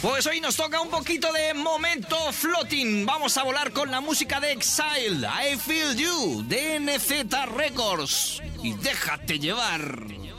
Pues hoy nos toca un poquito de momento floating. Vamos a volar con la música de Exile, I Feel You, de NZ Records. Y déjate llevar.